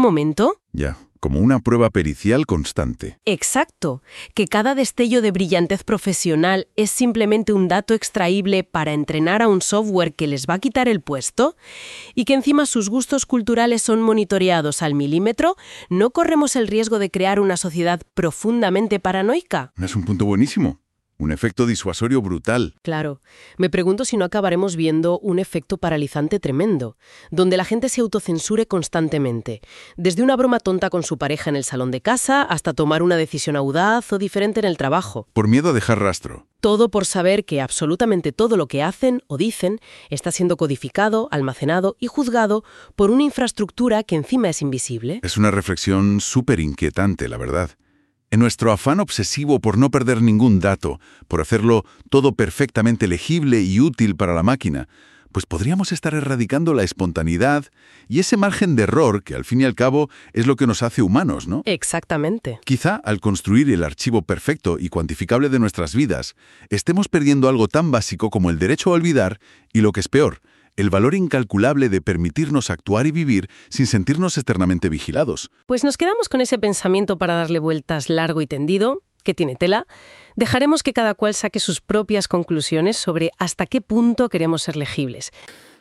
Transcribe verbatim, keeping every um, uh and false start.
momento? Ya, como una prueba pericial constante. Exacto, que cada destello de brillantez profesional es simplemente un dato extraíble para entrenar a un software que les va a quitar el puesto y que encima sus gustos culturales son monitoreados al milímetro, ¿no corremos el riesgo de crear una sociedad profundamente paranoica? Es un punto buenísimo. Un efecto disuasorio brutal. Claro, me pregunto si no acabaremos viendo un efecto paralizante tremendo, donde la gente se autocensure constantemente, desde una broma tonta con su pareja en el salón de casa hasta tomar una decisión audaz o diferente en el trabajo. Por miedo a dejar rastro. Todo por saber que absolutamente todo lo que hacen o dicen está siendo codificado, almacenado y juzgado por una infraestructura que encima es invisible. Es una reflexión súper inquietante, la verdad. En nuestro afán obsesivo por no perder ningún dato, por hacerlo todo perfectamente legible y útil para la máquina, pues podríamos estar erradicando la espontaneidad y ese margen de error que al fin y al cabo es lo que nos hace humanos, ¿no? Exactamente. Quizá al construir el archivo perfecto y cuantificable de nuestras vidas, estemos perdiendo algo tan básico como el derecho a olvidar y, lo que es peor, el valor incalculable de permitirnos actuar y vivir sin sentirnos eternamente vigilados. Pues nos quedamos con ese pensamiento para darle vueltas largo y tendido, que tiene tela. Dejaremos que cada cual saque sus propias conclusiones sobre hasta qué punto queremos ser legibles.